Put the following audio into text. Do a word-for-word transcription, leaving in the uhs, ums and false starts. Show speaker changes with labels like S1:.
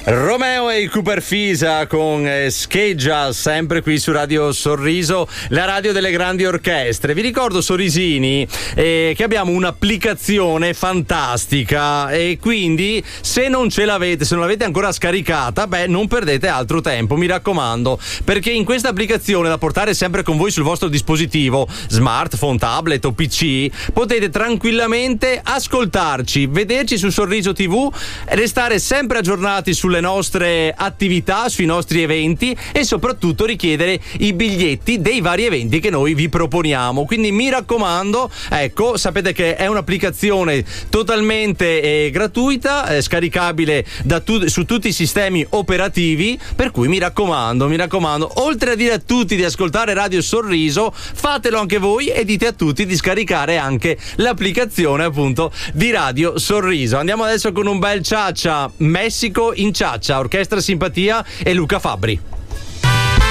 S1: Romeo e Cooper Fisa con eh, Scheggia, sempre qui su Radio Sorriso, la radio delle grandi orchestre. Vi ricordo, Sorrisini, eh, che abbiamo un'applicazione fantastica e quindi se non ce l'avete, se non l'avete ancora scaricata, beh, non perdete altro tempo, mi raccomando, perché in questa applicazione, da portare sempre con voi sul vostro dispositivo, smartphone, tablet o P C, potete tranquillamente ascoltarci, vederci su Sorriso tivù, restare sempre aggiornati sulle nostre attività, sui nostri eventi e soprattutto richiedere i biglietti dei vari eventi che noi vi proponiamo. Quindi mi raccomando, ecco, sapete che è un'applicazione totalmente eh, gratuita, eh, scaricabile da tu- su tutti i sistemi operativi, per cui mi raccomando, mi raccomando, oltre a dire a tutti di ascoltare Radio Sorriso, fatelo anche voi e dite a tutti di scaricare anche l'applicazione appunto di Radio Sorriso. Andiamo adesso con un bel ciaccia, Messico in ciaccia, Orchestra Simpatia e Luca Fabbri.